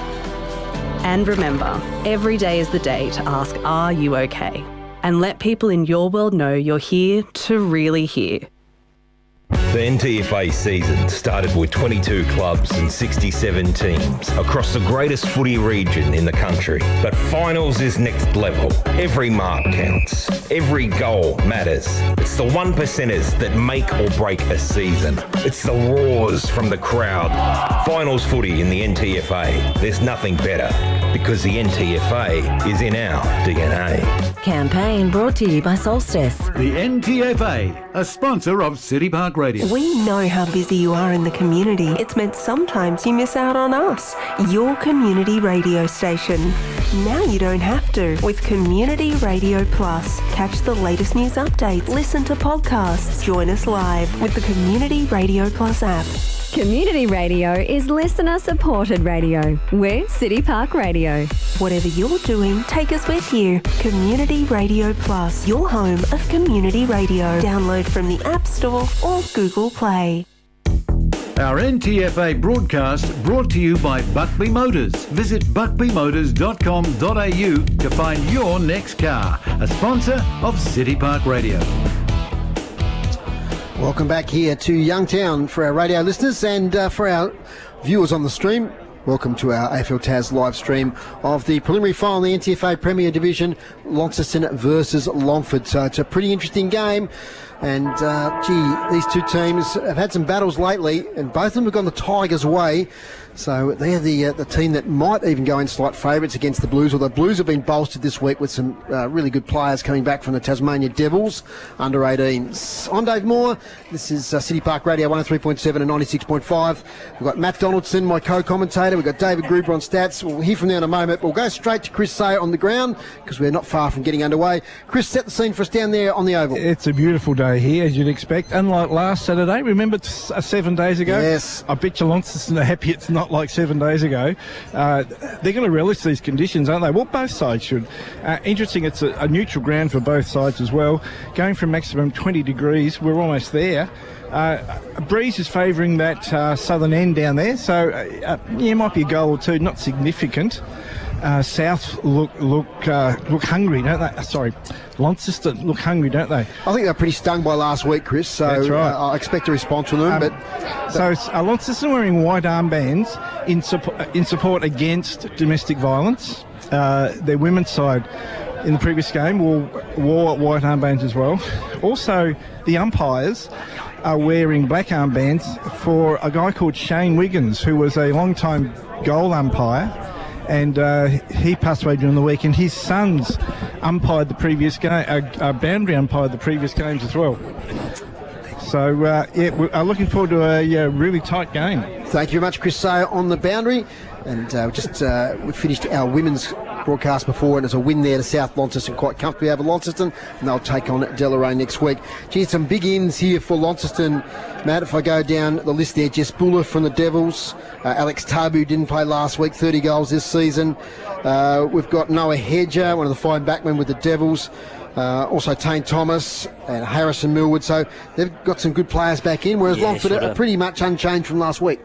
And remember, every day is the day to ask, are you okay? And let people in your world know you're here to really hear. The N T F A season started with twenty-two clubs and sixty-seven teams across the greatest footy region in the country. But finals is next level. Every mark counts. Every goal matters. It's the one percenters that make or break a season. It's the roars from the crowd. Finals footy in the N T F A. There's nothing better because the N T F A is in our D N A. Campaign brought to you by Solstice. The N T F A, a sponsor of City Park Radio. We know how busy you are in the community. It's meant sometimes you miss out on us, your community radio station. Now you don't have to. With Community Radio Plus, catch the latest news updates, listen to podcasts, join us live with the Community Radio Plus app. Community radio is listener-supported radio. We're City Park Radio. Whatever you're doing, take us with you. Community Radio Plus, your home of community radio. Download from the App Store or Google Play. Our N T F A broadcast brought to you by Buckby Motors. Visit buckby motors dot com dot a u to find your next car. A sponsor of City Park Radio. Welcome back here to Youngtown for our radio listeners and uh, for our viewers on the stream. Welcome to our A F L Taz live stream of the preliminary final in the N T F A Premier Division, Launceston versus Longford. So it's a pretty interesting game. And, uh, gee, these two teams have had some battles lately, and both of them have gone the Tigers' way. So they're the uh, the team that might even go in slight favourites against the Blues, although the Blues have been bolstered this week with some uh, really good players coming back from the Tasmania Devils under eighteens. I'm Dave Moore. This is uh, City Park Radio one oh three point seven and ninety-six point five. We've got Matt Donaldson, my co-commentator. We've got David Gruber on stats. We'll hear from there in a moment. We'll go straight to Chris Sayer on the ground because we're not far from getting underway. Chris, set the scene for us down there on the Oval. It's a beautiful day here, as you'd expect. Unlike last Saturday, remember t- uh, seven days ago? Yes. I bet you Launceston are happy it's not like seven days ago. Uh, they're going to relish these conditions, aren't they? Well, both sides should. Uh, interesting, it's a, a neutral ground for both sides as well. Going from maximum twenty degrees, we're almost there. Uh, a breeze is favouring that uh, southern end down there, so uh, yeah, might be a goal or two, not significant. Uh, South look look uh, look hungry, don't they? Sorry, Launceston look hungry, don't they? I think they're pretty stung by last week, Chris. So That's right. uh, I expect a response from them. Um, but so it's, uh, Launceston wearing white armbands in support in support against domestic violence. Uh, their women's side in the previous game wore, wore white armbands as well. Also, the umpires are wearing black armbands for a guy called Shane Wiggins, who was a long-time goal umpire. And uh, he passed away during the week, and his sons umpired the previous game, uh, uh, boundary umpired the previous games as well. So, uh, yeah, we're looking forward to a yeah, really tight game. Thank you very much, Chris Sayer, on the boundary. And uh, just uh, we finished our women's broadcast before, and it's a win there to South Launceston, quite comfortably over Launceston, and they'll take on Deloraine next week. Gee, some big ins here for Launceston, Matt. If I go down the list there, Jess Buller from the Devils, uh, Alex Tabu didn't play last week, thirty goals this season. Uh, we've got Noah Hedger, one of the fine backmen with the Devils. Uh, also Tane Thomas and Harrison Millwood. So they've got some good players back in, whereas Yeah, Longford sure are do. pretty much unchanged from last week.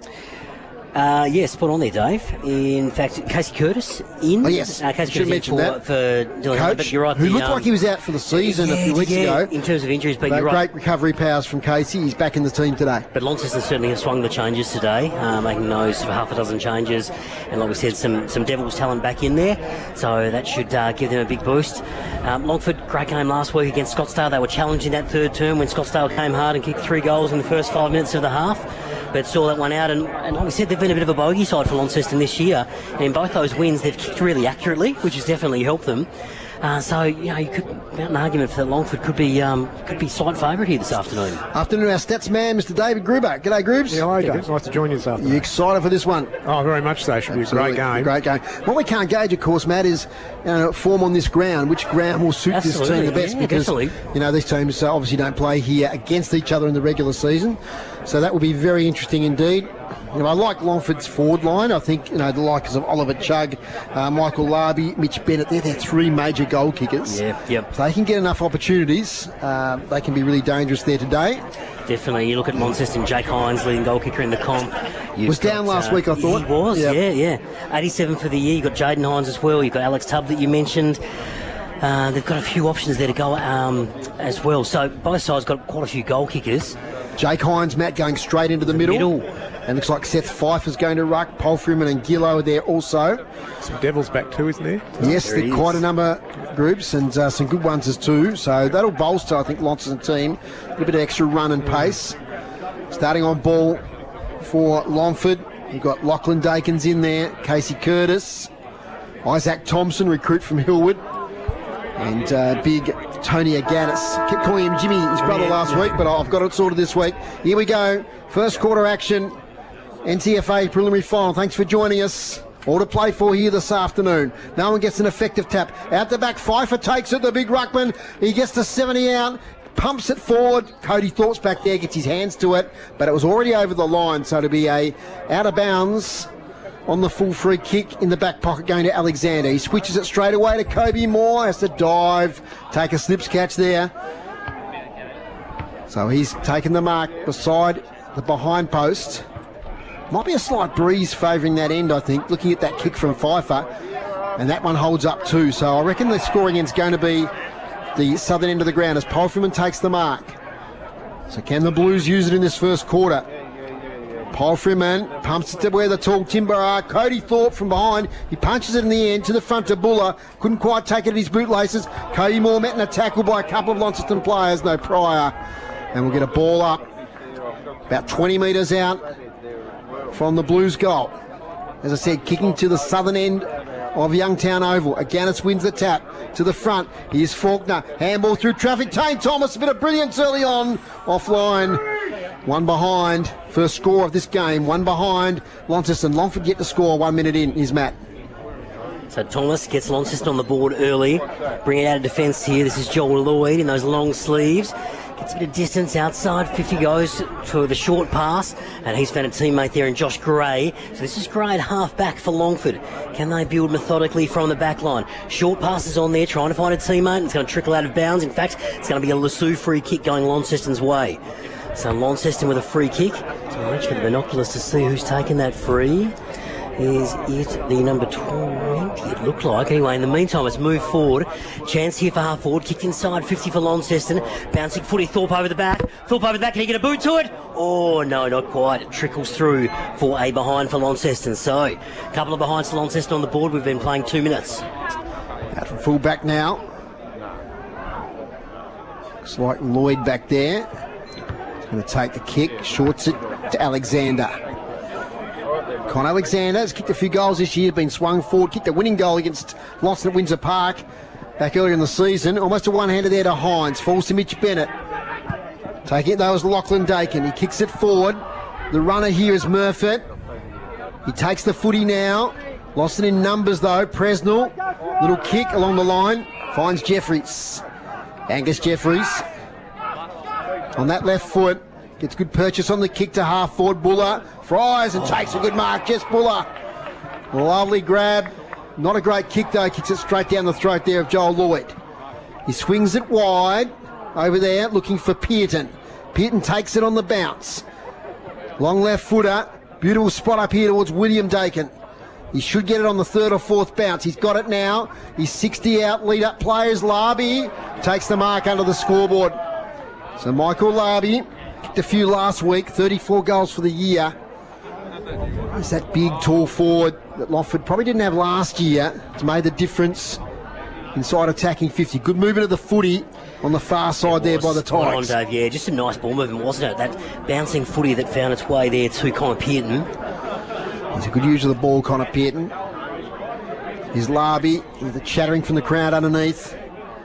Uh, yes, put on there, Dave. In fact, Casey Curtis in. Oh, yes. Uh, Casey Should Curtis in mention for, that. for Dylan Hunt, Coach, but you're right. who the, looked um, like he was out for the season yeah, a few weeks yeah, ago. in terms of injuries, but But you're right. great recovery powers from Casey. He's back in the team today. But Launceston certainly have swung the changes today, uh, making those sort of half a dozen changes. And like we said, some, some Devils talent back in there. So that should uh, give them a big boost. Um, Longford, great game last week against Scottsdale. They were challenging that third term when Scottsdale came hard and kicked three goals in the first five minutes of the half. But saw that one out. And, and like we said, they've been a bit of a bogey side for Launceston this year. And in both those wins, they've kicked really accurately, which has definitely helped them. Uh, so, you know, you could mount an argument for that Longford could be um, could be slight favourite here this afternoon. Afternoon, our stats man, Mister David Gruber. G'day, Grubes. Yeah, hi, Dave. Nice to join you this afternoon. You excited for this one? Oh, very much so. Should Absolutely. be a great game. Great game. What we can't gauge, of course, Matt, is you know, form on this ground. Which ground will suit Absolutely. this team the best? Yeah, because definitely. you know these teams uh, obviously don't play here against each other in the regular season, so that will be very interesting indeed. You know, I like Longford's forward line. I think you know the likes of Oliver Chugg, uh, Michael Larby, Mitch Bennett. They're their three major goal kickers. Yeah, yep. If they can get enough opportunities, uh, they can be really dangerous there today. Definitely. You look at Launceston, Jake Hines, leading goal kicker in the comp. You've Was down got, last uh, week, I thought. He was, Yep. yeah, yeah. eighty-seven for the year. You've got Jaden Hines as well. You've got Alex Tubb that you mentioned. Uh, they've got a few options there to go um, as well. So both sides got quite a few goal kickers. Jake Hines, Matt, going straight into the, middle. middle. And looks like Seth Pfeiffer's going to ruck. Paul Freeman and Gillo are there also. Some Devils back too, isn't there? Yes, There there he are quite is. a number of groups and uh, some good ones as too. So that'll bolster, I think, Launceston's team. A little bit of extra run and pace. Starting on ball for Longford. We've got Lachlan Dakins in there. Casey Curtis. Isaac Thompson, recruit from Hillwood. And uh, big Tony Aganis. Kept calling him Jimmy, his brother, last week, but I've got it sorted this week. Here we go. First quarter action. N T F A preliminary final. Thanks for joining us. All to play for here this afternoon. No one gets an effective tap. Out the back, Pfeiffer takes it, the big ruckman. He gets to seventy out, pumps it forward. Cody Thorpe's back there, gets his hands to it, but it was already over the line, so to be a out of bounds on the full free kick in the back pocket going to Alexander. He switches it straight away to Kobe Moore, has to dive, take a slips catch there. So he's taken the mark beside the behind post. Might be a slight breeze favouring that end, I think, looking at that kick from Pfeiffer. And that one holds up too. So I reckon the scoring end's going to be the southern end of the ground as Paul Freeman takes the mark. So can the Blues use it in this first quarter? Paul Freeman pumps it to where the tall timber are. Cody Thorpe from behind. He punches it in the end to the front to Buller. Couldn't quite take it at his bootlaces. Cody Moore met in a tackle by a couple of Launceston players, no Pryor. And we'll get a ball up about twenty metres out from the Blues goal. As I said, kicking to the southern end of Youngtown Oval. Aganis wins the tap to the front. Here's Faulkner. Handball through traffic. Tane Thomas, a bit of brilliance early on. Offline. One behind. First score of this game. One behind. Launceston. Longford get to score one minute in. Here's Matt. So Thomas gets Launceston on the board early. Bring it out of defence here. This is Joel Lloyd in those long sleeves. Gets a bit of distance outside. fifty goes to the short pass. And he's found a teammate there in Josh Gray. So this is Gray at half back for Longford. Can they build methodically from the back line? Short passes on there, trying to find a teammate. It's going to trickle out of bounds. In fact, it's going to be a Lasoo free kick going Launceston's way. So Launceston with a free kick. So I'll reach for the binoculars to see who's taken that free. Is it the number twenty? It looked like. Anyway, in the meantime, it's moved forward. Chance here for half forward. Kicked inside, fifty for Launceston. Bouncing footy, Thorpe over the back. Thorpe over the back. Can he get a boot to it? Oh, no, not quite. It trickles through for a behind for Launceston. So, a couple of behinds for Launceston on the board. We've been playing two minutes. Out from full back now. Looks like Lloyd back there. He's going to take the kick. Shorts it to Alexander. Con Alexander has kicked a few goals this year, been swung forward, kicked a winning goal against Launceston at Windsor Park back earlier in the season. Almost a one-hander there to Hines. Falls to Mitch Bennett. Taking it though is Lachlan Dakin. He kicks it forward. The runner here is Murfitt. He takes the footy now. Lost it in numbers though. Presnell. Little kick along the line. Finds Jeffries. Angus Jeffries. On that left foot. Gets good purchase on the kick to half forward. Buller fries and takes a good mark. Jess Buller. Lovely grab. Not a great kick though. Kicks it straight down the throat there of Joel Lloyd. He swings it wide. Over there looking for Pearton. Pearton takes it on the bounce. Long left footer. Beautiful spot up here towards William Dakin. He should get it on the third or fourth bounce. He's got it now. He's sixty out. Lead up players. Larby takes the mark under the scoreboard. So Michael Larby kicked a few last week, thirty-four goals for the year. He's that big, tall forward that Longford probably didn't have last year. It's made the difference inside attacking fifty. Good movement of the footy on the far side there by the Tigers. On, Dave, yeah, just a nice ball movement, wasn't it? That bouncing footy that found its way there to Connor Pearton. He's a good use of the ball, Connor Pearton. Here's Larby with the chattering from the crowd underneath.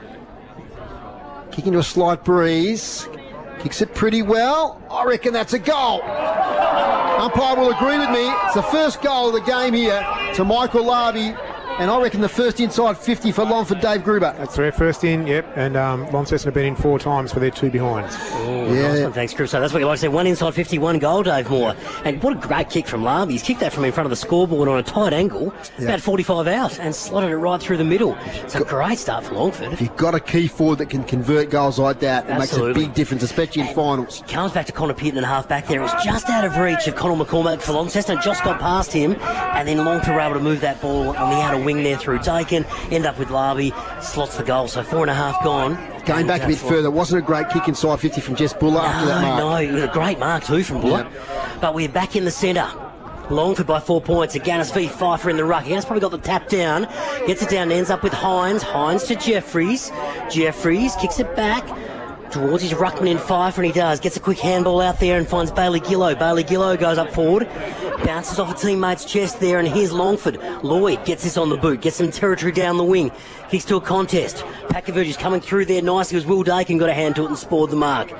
Kicking to a slight breeze. Kicks it pretty well. I reckon that's a goal. Umpire will agree with me. It's the first goal of the game here to Michael Larby. And I reckon the first inside fifty for Longford, Dave Gruber. That's their first in, yep. And um, Launceston have been in four times for their two behinds. Oh, yeah. Nice one, thanks, Gruber. So that's what you like to say. One inside fifty, one goal, Dave Moore. And what a great kick from Larby. He's kicked that from in front of the scoreboard on a tight angle, yeah. About forty-five out, and slotted it right through the middle. It's a great start for Longford. If you've got a key forward that can convert goals like that, it Absolutely. makes a big difference, especially in and finals. Comes back to Connor Pearton and half back there. It was just out of reach of Connell McCormack for Launceston. Just got past him, and then Longford were able to move that ball on the outer wing there through Dakin. End up with Larby, slots the goal, so four and a half gone. Going back a bit further, it wasn't a great kick inside fifty from Jess Buller no, after that mark. No, it was a great mark too from Buller. Yep. But we're back in the centre. Longford by four points. Aganis v Pfeiffer in the ruck. Aganis probably got the tap down. Gets it down, ends up with Hines. Hines to Jeffries. Jeffries kicks it back towards his ruckman in Pfeiffer, and he does. Gets a quick handball out there and finds Bailey Gillow. Bailey Gillow goes up forward. Bounces off a teammate's chest there, and here's Longford. Lloyd gets this on the boot, gets some territory down the wing, kicks to a contest. Pakovic is coming through there nicely as Will Dakin got a hand to it and spoiled the mark.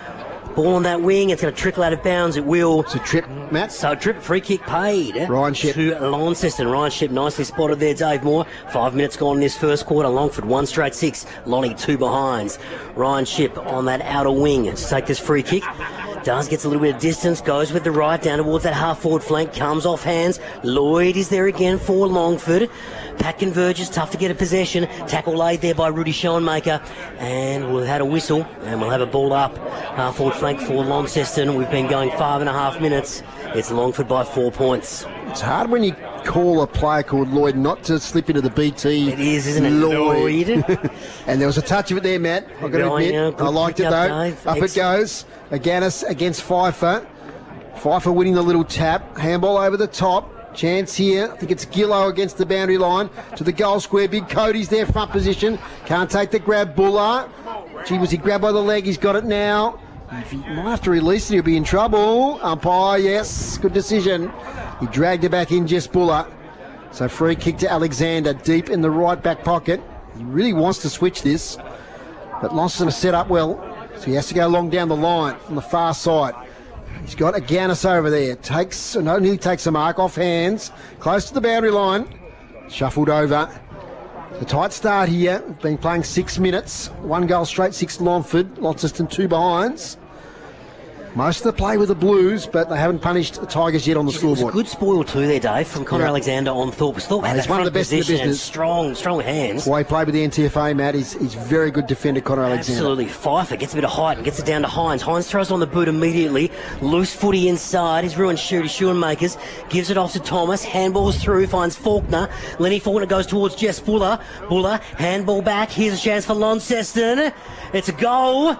Ball on that wing, it's going to trickle out of bounds, it will. It's a trip, Matt. So a trip, free kick paid. Ryan Ship. To Launceston. Ryan Ship nicely spotted there, Dave Moore. Five minutes gone in this first quarter. Longford one straight six. Lonnie two behinds. Ryan Ship on that outer wing to take this free kick. Does, gets a little bit of distance, goes with the right down towards that half-forward flank, comes off hands. Lloyd is there again for Longford. Pack converges, tough to get a possession. Tackle laid there by Rudy Schoenmaker. And we've had a whistle, and we'll have a ball up. Half-forward flank for Launceston. We've been going five and a half minutes. It's Longford by four points. It's hard when you call a player called Lloyd not to slip into the B T. It is, isn't it? Lloyd. And there was a touch of it there, Matt. I've got to admit. I liked it, though. Up it goes. Aganis against Pfeiffer. Pfeiffer winning the little tap. Handball over the top. Chance here. I think it's Gillo against the boundary line to the goal square. Big Cody's there, front position. Can't take the grab. Buller. Gee, was he grabbed by the leg? He's got it now. If he might have to release it, he'll be in trouble. Umpire, yes. Good decision. He dragged it back in, Jess Buller. So free kick to Alexander, deep in the right back pocket. He really wants to switch this, but Launceston are set up well, so he has to go long down the line on the far side. He's got Aganis over there. Takes, no, nearly takes a mark off hands, close to the boundary line. Shuffled over. A tight start here. Been playing six minutes. One goal straight, six to Longford. Launceston two behinds. Most of the play with the Blues, but they haven't punished the Tigers yet on the scoreboard. It was a good spoil too there, Dave, from Connor Yeah. Alexander on Thorpe. Thorpe had He's that one of front the best in the position and business. strong, strong hands. Why he played with the N T F A, Matt. He's, he's very good defender, Connor Alexander. Absolutely. Pfeiffer gets a bit of height and gets it down to Hines. Hines throws on the boot immediately. Loose footy inside. He's ruined Shooty Schoenmakers. Gives it off to Thomas. Handballs through. Finds Faulkner. Lenny Faulkner goes towards Jess Buller. Buller. Handball back. Here's a chance for Launceston. It's a goal.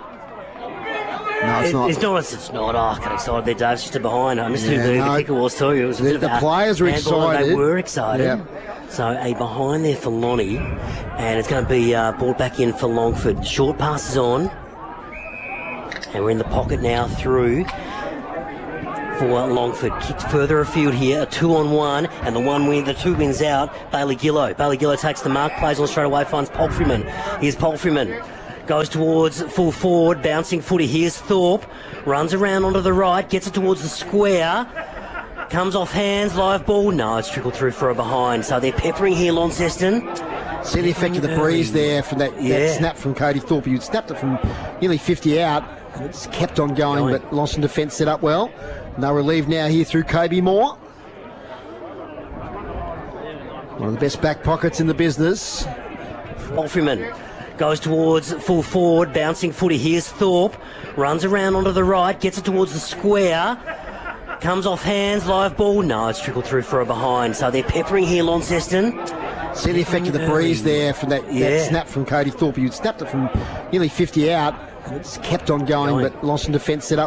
No, it's It- not. It's not. It's not. Oh, I got excited there, Dave. It's just a behind. I missed who Yeah, the, no. the kicker was too. It was a The- bit of the a players were handball and They excited. were excited. Yeah. So a behind there for Lonnie, and it's going to be uh, brought back in for Longford. Short passes on, and we're in the pocket now through for Longford. Kicked further afield here, a two on one, and the one win, the two wins out. Bailey Gillo. Bailey Gillo takes the mark, plays on straight away, finds Palfreyman. Here's Palfreyman. Goes towards full forward, bouncing footy. Here's Thorpe. Runs around onto the right, gets it towards the square. Comes off hands, live ball. No, it's trickled through for a behind. So they're peppering here, Launceston. See the effect of the breeze there from that, Yeah. that snap from Cody Thorpe. He snapped it from nearly fifty out, and it's kept on going, Going. but Launceston defence set up well. And they're relieved now here through Kobe Moore. One of the best back pockets in the business. Palfreyman goes towards full forward, bouncing footy. Here's Thorpe. Runs around onto the right, gets it towards the square. Comes off hands, live ball. No, it's trickled through for a behind. So they're peppering here, Launceston. See the effect of the breeze there from that, Yeah. that snap from Cody Thorpe. He snapped it from nearly fifty out, and it's kept on going, Going. but Launceston defence set up